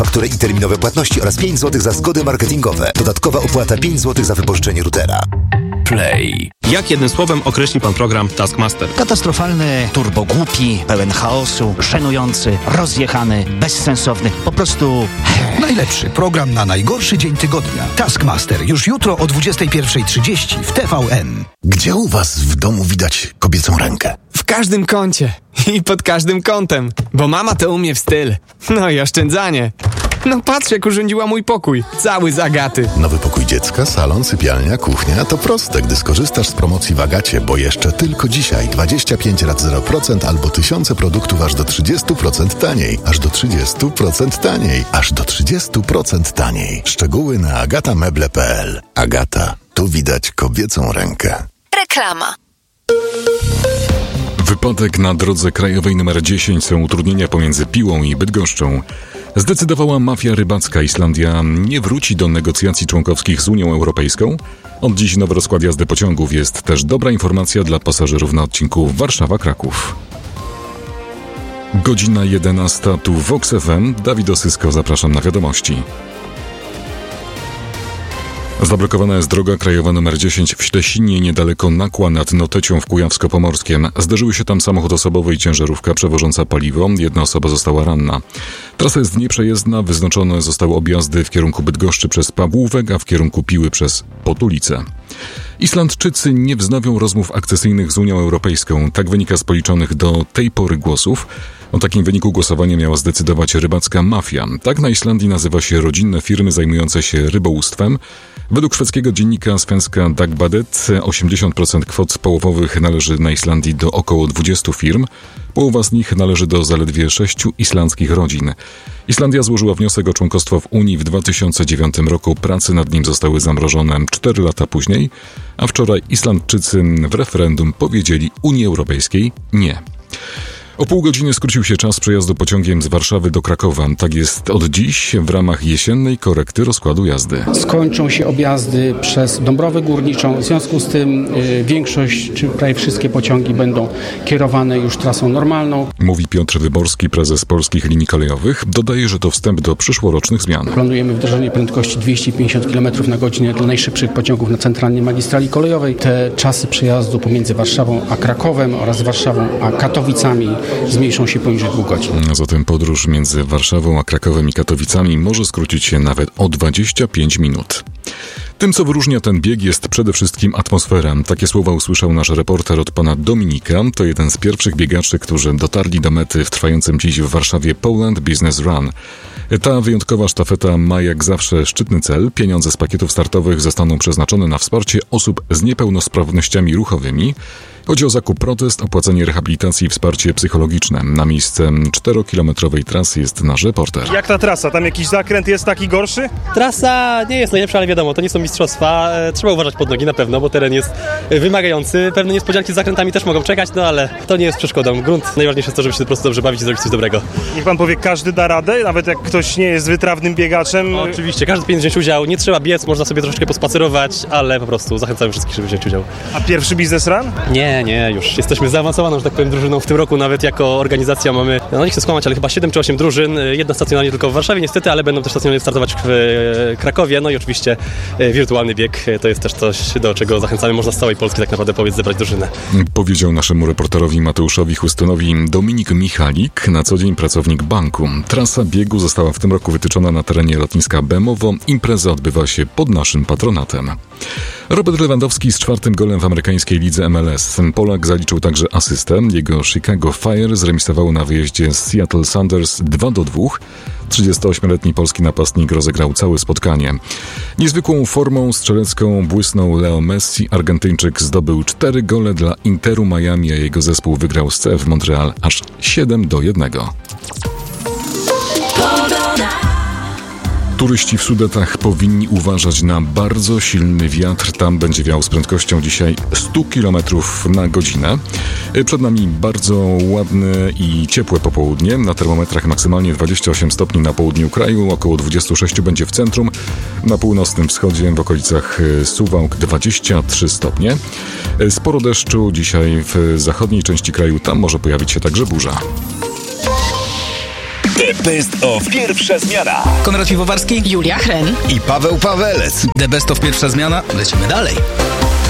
Faktury i terminowe płatności oraz 5 zł za zgody marketingowe. Dodatkowa opłata 5 zł za wypożyczenie routera. Play. Jak jednym słowem określi pan program Taskmaster? Katastrofalny, turbogłupi, pełen chaosu, żenujący, rozjechany, bezsensowny. Po prostu... Najlepszy program na najgorszy dzień tygodnia. Taskmaster. Już jutro o 21:30 w TVN. Gdzie u was w domu widać kobiecą rękę? W każdym kącie i pod każdym kątem, bo mama to umie w styl. No i oszczędzanie. No patrz, jak urządziła mój pokój. Cały z Agaty. Nowy pokój dziecka, salon, sypialnia, kuchnia to proste, gdy skorzystasz z promocji w Agacie, bo jeszcze tylko dzisiaj 25 rat 0% albo tysiące produktów aż do 30% taniej. Aż do 30% taniej. Aż do 30% taniej. Szczegóły na agatameble.pl. Agata. Tu widać kobiecą rękę. Reklama. Wypadek na drodze krajowej nr 10 są utrudnienia pomiędzy Piłą i Bydgoszczą. Zdecydowała mafia rybacka. Islandia nie wróci do negocjacji członkowskich z Unią Europejską. Od dziś nowy rozkład jazdy pociągów. Jest też dobra informacja dla pasażerów na odcinku Warszawa-Kraków. Godzina 11, tu Vox FM. Dawid Osysko, zapraszam na wiadomości. Zablokowana jest droga krajowa nr 10 w Ślesinie, niedaleko Nakła nad Notecią w Kujawsko-Pomorskiem. Zderzyły się tam samochód osobowy i ciężarówka przewożąca paliwo. Jedna osoba została ranna. Trasa jest nieprzejezdna, wyznaczone zostały objazdy w kierunku Bydgoszczy przez Pawłówek, a w kierunku Piły przez Potulice. Islandczycy nie wznowią rozmów akcesyjnych z Unią Europejską. Tak wynika z policzonych do tej pory głosów. O takim wyniku głosowania miała zdecydować rybacka mafia. Tak na Islandii nazywa się rodzinne firmy zajmujące się rybołówstwem. Według szwedzkiego dziennika Svenska Dagbladet 80% kwot połowowych należy na Islandii do około 20 firm. Połowa z nich należy do zaledwie 6 islandzkich rodzin. Islandia złożyła wniosek o członkostwo w Unii w 2009 roku. Prace nad nim zostały zamrożone 4 lata później, a wczoraj Islandczycy w referendum powiedzieli Unii Europejskiej nie. O pół godziny skrócił się czas przejazdu pociągiem z Warszawy do Krakowa. Tak jest od dziś w ramach jesiennej korekty rozkładu jazdy. Skończą się objazdy przez Dąbrowę Górniczą. W związku z tym większość, czy prawie wszystkie pociągi będą kierowane już trasą normalną. Mówi Piotr Wyborski, prezes Polskich Linii Kolejowych. Dodaje, że to wstęp do przyszłorocznych zmian. Planujemy wdrożenie prędkości 250 km na godzinę dla najszybszych pociągów na centralnej magistrali kolejowej. Te czasy przejazdu pomiędzy Warszawą a Krakowem oraz Warszawą a Katowicami zmniejszą się poniżej 2 godzin. Zatem podróż między Warszawą a Krakowem i Katowicami może skrócić się nawet o 25 minut. Tym, co wyróżnia ten bieg, jest przede wszystkim atmosfera. Takie słowa usłyszał nasz reporter od pana Dominika. To jeden z pierwszych biegaczy, którzy dotarli do mety w trwającym dziś w Warszawie Poland Business Run. Ta wyjątkowa sztafeta ma jak zawsze szczytny cel. Pieniądze z pakietów startowych zostaną przeznaczone na wsparcie osób z niepełnosprawnościami ruchowymi. Chodzi o zakup protez, opłacenie rehabilitacji i wsparcie psychologiczne. Na miejsce 4-kilometrowej trasy jest nasz reporter. Jak ta trasa? Tam jakiś zakręt jest taki gorszy? Trasa nie jest najlepsza, ale wiadomo, to nie są mistrzostwa. Trzeba uważać pod nogi na pewno, bo teren jest wymagający. Pewne niespodzianki z zakrętami też mogą czekać, no ale to nie jest przeszkodą. Grunt najważniejsze jest to, żeby się po prostu dobrze bawić i zrobić coś dobrego. Niech pan powie, każdy da radę? Nawet jak ktoś nie jest wytrawnym biegaczem? No, oczywiście, każdy powinien wziąć udział. Nie trzeba biec, można sobie troszeczkę pospacerować, ale po prostu zachęcamy wszystkich, żeby wziąć udział. A pierwszy Business Run? Nie, już jesteśmy zaawansowaną, że tak powiem, drużyną w tym roku. Nawet jako organizacja mamy, no nie chcę skłamać, ale chyba 7 czy 8 drużyn. Jedna stacjonarnie tylko w Warszawie niestety, ale będą też stacjonarnie startować w Krakowie. No i oczywiście wirtualny bieg to jest też coś, do czego zachęcamy. Można z całej Polski tak naprawdę zebrać drużynę. Powiedział naszemu reporterowi Mateuszowi Chustonowi Dominik Michalik, na co dzień pracownik banku. Trasa biegu została w tym roku wytyczona na terenie lotniska Bemowo. Impreza odbywa się pod naszym patronatem. Robert Lewandowski z 4. golem w amerykańskiej lidze MLS. Polak zaliczył także asystę. Jego Chicago Fire zremisowało na wyjeździe z Seattle Sounders 2-2. 38-letni polski napastnik rozegrał całe spotkanie. Niezwykłą formą strzelecką błysnął Leo Messi. Argentyńczyk zdobył 4 gole dla Interu Miami, a jego zespół wygrał z CF Montreal aż 7-1. Turyści w Sudetach powinni uważać na bardzo silny wiatr. Tam będzie wiał z prędkością dzisiaj 100 km na godzinę. Przed nami bardzo ładne i ciepłe popołudnie. Na termometrach maksymalnie 28 stopni na południu kraju, około 26 będzie w centrum. Na północnym wschodzie w okolicach Suwałk 23 stopnie. Sporo deszczu dzisiaj w zachodniej części kraju. Tam może pojawić się także burza. The Best of Pierwsza Zmiana. Konrad Piwowarski, Julia Hren i Paweł Pawelec. The Best of Pierwsza Zmiana. Lecimy dalej.